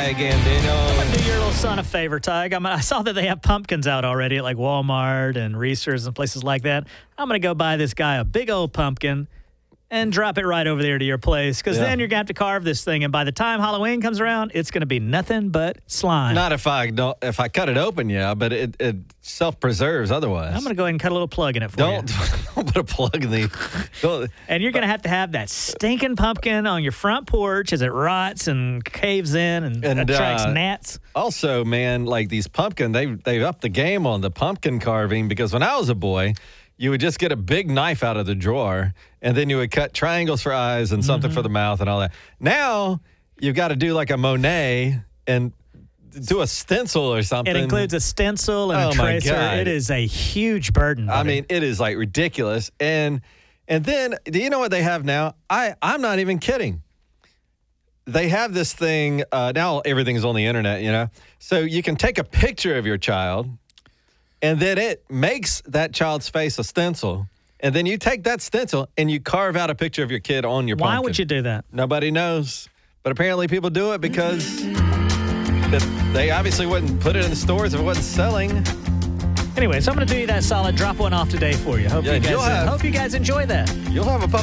again, Daniel. Do your little son a favor, Tig. I saw that they have pumpkins out already at like Walmart and Reese's and places like that. I'm going to go buy this guy a big old pumpkin and drop it right over there to your place, because then you're going to have to carve this thing, and by the time Halloween comes around, it's going to be nothing but slime. Not if I cut it open, but it self-preserves otherwise. I'm going to go ahead and cut a little plug in it for you. Don't put a plug in the... And you're going to have that stinking pumpkin on your front porch as it rots and caves in and attracts gnats. Also, man, like these pumpkin, they've upped the game on the pumpkin carving, because when I was a boy, you would just get a big knife out of the drawer, and then you would cut triangles for eyes and something for the mouth and all that. Now, you've got to do like a Monet and do a stencil or something. It includes a stencil and a tracer. My God. It is a huge burden, buddy. I mean, it is like ridiculous. And then, do you know what they have now? I'm not even kidding. They have this thing, now everything's on the internet, So you can take a picture of your child, and then it makes that child's face a stencil. And then you take that stencil and you carve out a picture of your kid on your pumpkin. Why would you do that? Nobody knows. But apparently people do it because they obviously wouldn't put it in the stores if it wasn't selling. Anyway, so I'm going to do you that solid. Drop one off today for you. Hope you guys enjoy that. You'll have a puppy.